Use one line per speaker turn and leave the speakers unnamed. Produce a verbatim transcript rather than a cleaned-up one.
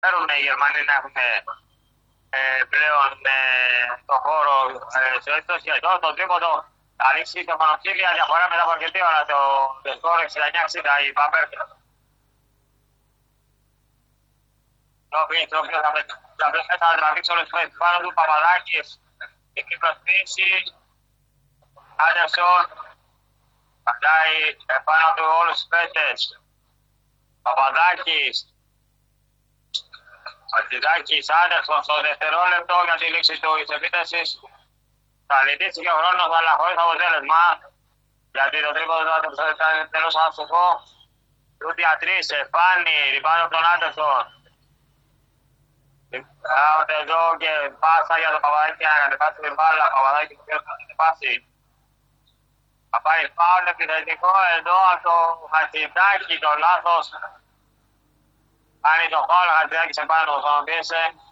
Θέλουν οι Γερμανοί να έχουν ε, πλέον ε, το χώρο ε, στο έτος και εδώ το τρίποντο θα ρίξει το μονοψήφια διαφορά μετά από αρκετή ώρα το, το σκορ εξήντα εννιά εξήντα η Πάμπερ. Το οποίο θα τραβήξει όλες τις πάνω του Παπαδάκης, η προσποίηση, Άντερσον, πατάει πάνω του όλους τους παίκτες, Παπαδάκης, Πατζηδάκης, Άντερσον στο δευτερόλεπτο για τη λήξη της επίθεσης. Θα λυτίσει και ο χρόνος, αλλά χωρίς αποτέλεσμα, γιατί το τρίποντο του ήταν τελώς άστοχο. Τούτοι ατρείς, Εφάνη, ριμπάνω από τον Άντερσον. Άρα εδώ και πάσα για το Παπαδάκη να κατεβάσει την μπάλα, Παπαδάκη που θέλει να κατεβάσει. Θα πάρει φάουλ επιθετικό εδώ από το Χατζηδάκη, το λάθος. Κάνει το φάουλ, Χατζηδάκη σε πάνω, τον πίεσε.